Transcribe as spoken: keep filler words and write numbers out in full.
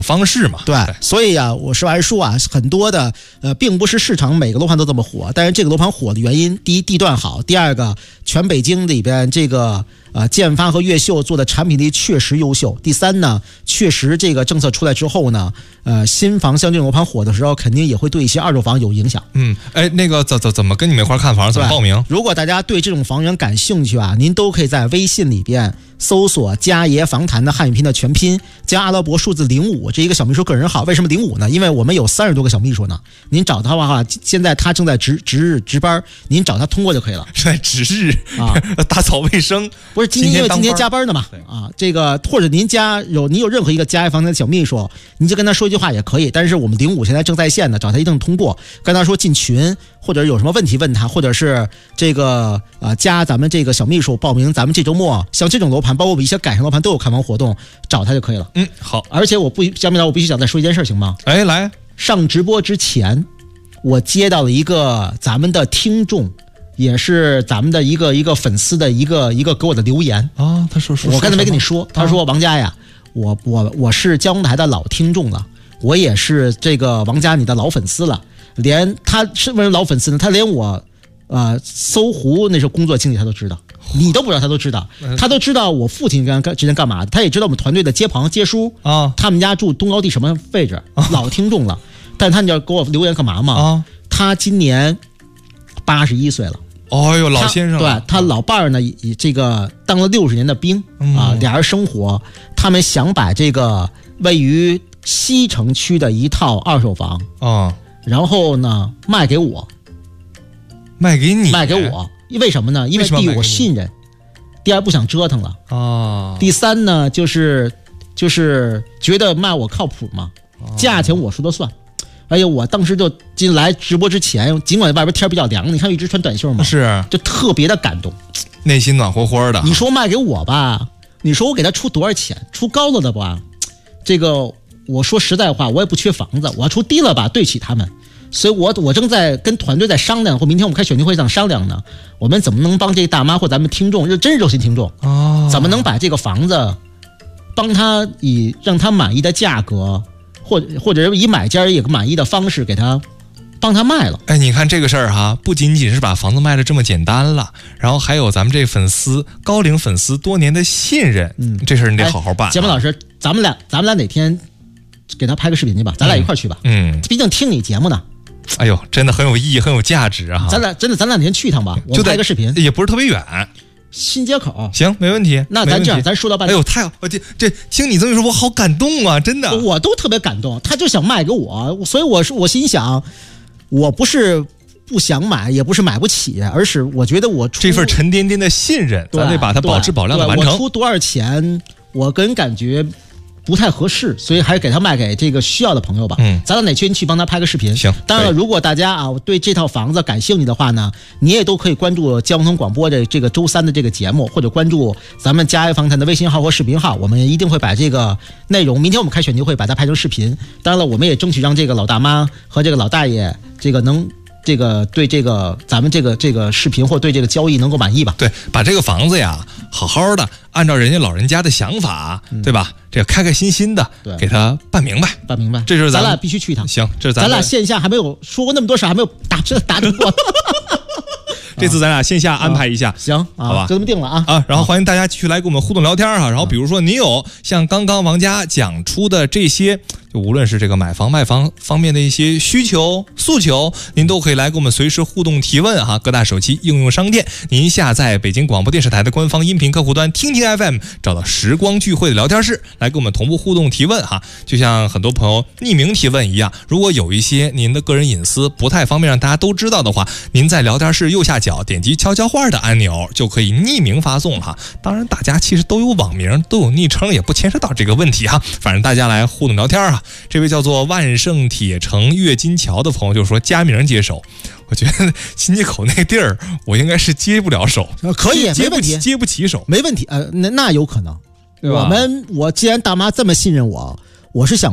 方式嘛。 对，对所以啊，我实话实说啊，很多的呃，并不是市场每个楼盘都这么火，但是这个楼盘火的原因，第一地段好，第二个全北京里边这个呃建发和越秀做的产品力确实优秀，第三呢，确实这个政策出来之后呢，呃，新房像这种楼盘火的时候，肯定也会对一些二手房有影响。 嗯，哎，那个怎怎怎么跟你们一块看房？怎么报名？ 如果大家对这种房源感兴趣啊，您都可以在微信里边搜索家爷房谈的汉语拼的全拼加阿拉伯数字零五，这一个小秘书个人号。为什么零五呢？因为我们有三十多个小秘书呢。您找他的话，现在他正在值值日值班，您找他通过就可以了。 是在值日啊，打扫卫生。 不是今天因为今天加班的嘛啊，这个或者您家有你有任何一个家爷房谈的小秘书，您就跟他说一句话也可以。但是我们零五现在正在线的，找他一定通过，跟他说进群，或者有什么问题问他，或者是这个呃加咱们这个小秘书报名，咱们这周末像这种楼盘，包括我们一些改善楼盘都有看房活动，找他就可以了。 嗯，好。 而且我不下面我必须想再说一件事，行吗？ 哎，来， 上直播之前，我接到了一个咱们的听众，也是咱们的一个一个粉丝的一个一个给我的留言啊。他说说， 我刚才没跟你说，他说王家呀，我我我是交通台的老听众了，我也是这个王家你的老粉丝了。连他是不是老粉丝呢？他连我，呃，搜狐那时候工作经历他都知道，你都不知道他都知道，他都知道我父亲干之前干嘛的，他也知道我们团队的接朋接叔啊，他们家住东高地什么位置，老听众了。但他你要给我留言干嘛嘛？啊，他今年八十一岁了。 哦呦，老先生， 对他老伴儿呢，以这个当了六十年的兵啊，俩人生活，他们想把这个位于西城区的一套二手房啊。然后呢，卖给我， 卖给你， 卖给我，为什么呢？因为第一我信任，第二不想折腾了啊，第三呢就是就是觉得卖我靠谱嘛，价钱我说了算。哎呀，我当时就进来直播之前，尽管外边天比较凉，你看一直穿短袖嘛， 是， 就特别的感动， 内心暖和和的。 你说卖给我吧，你说我给他出多少钱？出高了的吧，这个。我说实在话，我也不缺房子，我要出低了吧，对起他们，所以我我正在跟团队在商量，或明天我们开选题会上商量呢，我们怎么能帮这大妈或咱们听众，真是热心听众啊，怎么能把这个房子帮他以让他满意的价格，或者或者以买家一个满意的方式给他帮他卖了。 哎，你看这个事儿哈，不仅仅是把房子卖的这么简单了，然后还有咱们这粉丝高龄粉丝多年的信任，嗯，这事儿你得好好办。 节目老师，咱们俩咱们俩哪天？给他拍个视频去吧，咱俩一块去吧。嗯，毕竟听你节目呢。 哎呦，真的很有意义，很有价值啊！ 咱俩真的，咱俩哪天去一趟吧，我们拍个视频， 也不是特别远， 新街口。 行，没问题。 那咱这样，咱说到半天。 哎呦，太我这这听你这么一说，我好感动啊！真的， 我都特别感动。他就想卖给我，所以我是我心想，我不是不想买，也不是买不起，而是我觉得我出这份沉甸甸的信任，咱得把它保质保量的完成。 我出多少钱，我个人感觉。不太合适，所以还是给他卖给这个需要的朋友吧。嗯，咱俩哪天去帮他拍个视频？ 行。 当然了，如果大家啊对这套房子感兴趣的话呢，你也都可以关注交通广播的这个周三的这个节目，或者关注咱们家爷房谈的微信号或视频号，我们一定会把这个内容，明天我们开选题会把它拍成视频。当然了，我们也争取让这个老大妈和这个老大爷这个能。这个对这个咱们这个这个视频或对这个交易能够满意吧？ 对，把这个房子呀，好好的按照人家老人家的想法，嗯、对吧？这个开开心心的，给他办明白， 办明白。 这就是咱俩必须去一趟。 行，这是咱咱俩线下还没有说过那么多事，还没有打打成过。 这次咱俩线下安排一下， 啊、行， 好吧， 就这么定了啊啊！然后欢迎大家继续来跟我们互动聊天哈。然后比如说你有像刚刚王佳讲出的这些，就无论是这个买房卖房方面的一些需求诉求，您都可以来跟我们随时互动提问哈。各大手机应用商店，您下载北京广播电视台的官方音频客户端听听 F M， 找到时光聚会的聊天室，来跟我们同步互动提问哈。就像很多朋友匿名提问一样，如果有一些您的个人隐私不太方便让大家都知道的话，您在聊天室右下角点击悄悄话的按钮就可以匿名发送哈。当然大家其实都有网名都有昵称，也不牵涉到这个问题哈。反正大家来互动聊天啊。这位叫做万盛铁城跃金桥的朋友就说加名接手，我觉得新街口那个地儿我应该是接不了手， 可以接不没问题， 接不起手， 没问题。呃，那那有可能，我们我既然大妈这么信任我，我是想